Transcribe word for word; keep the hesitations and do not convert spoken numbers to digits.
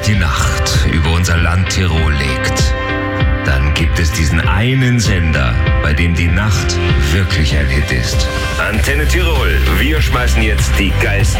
die Nacht über unser Land Tirol legt, dann gibt es diesen einen Sender, bei dem die Nacht wirklich ein Hit ist. Antenne Tirol, wir schmeißen jetzt die geilsten